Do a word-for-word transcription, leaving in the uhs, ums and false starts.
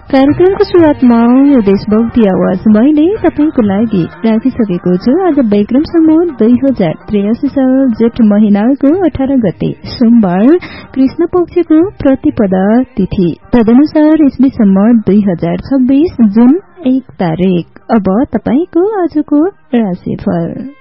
कार्यक्रमको सुरुवातमा यो देशभक्ति आवाज मैले तपाईको लागि राखिसकेको छु। आज विक्रम सम्वत दुई हजार त्रियासी साल जेठ महिनाको अठार गते सोमबार कृष्ण पक्षको प्रतिपदा तिथि, तदनुसार इस्वी सम्वत दुई हजार छब्बीस जुन एक तारिक। अब तपाईको आजको राशिफल।